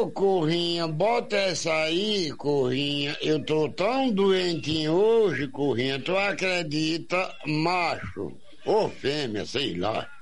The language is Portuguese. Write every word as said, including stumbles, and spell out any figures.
Ô, Corrinha, bota essa aí, Corrinha. Eu tô tão doentinho hoje, Corrinha. Tu acredita, macho? Ou fêmea, sei lá.